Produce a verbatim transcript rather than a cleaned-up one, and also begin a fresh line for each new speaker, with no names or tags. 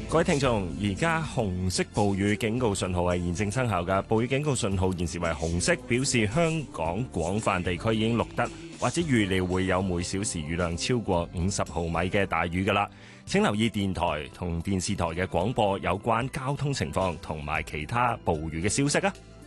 各位聽眾，而家紅色暴雨警告信號係現正生效㗎。暴雨警告信號現時為紅色，表示香港廣泛地區已經錄得或者預料會有每小時雨量超過五十毫米嘅大雨㗎啦。請留意電台同電視台嘅廣播有關交通情況同埋其他暴雨嘅消息啊！